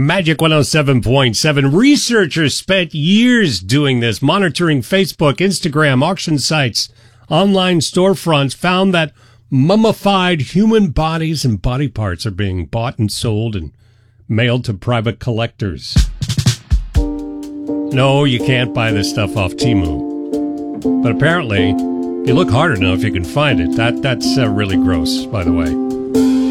Magic 107.7. Researchers spent years doing this, monitoring Facebook, Instagram, auction sites, online storefronts, found that mummified human bodies and body parts are being bought and sold and mailed to private collectors. No, you can't buy this stuff off Temu. But apparently, if you look hard enough, you can find it. That's really gross, by the way.